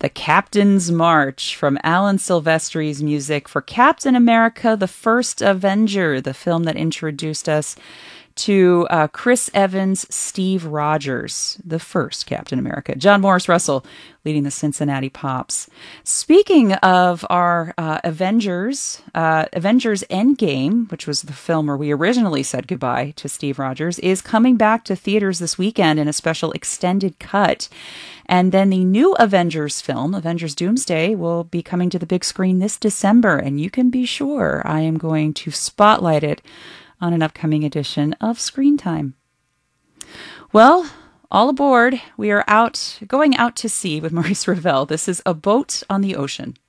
The Captain's March from Alan Silvestri's music for Captain America, the First Avenger, the film that introduced us to Chris Evans, Steve Rogers, the first Captain America. John Morris Russell leading the Cincinnati Pops. Speaking of our Avengers, Avengers Endgame, which was the film where we originally said goodbye to Steve Rogers, is coming back to theaters this weekend in a special extended cut. And then the new Avengers film, Avengers Doomsday, will be coming to the big screen this December. And you can be sure I am going to spotlight it on an upcoming edition of Screen Time. Well, all aboard. We are going out to sea with Maurice Ravel. This is A Boat on the Ocean.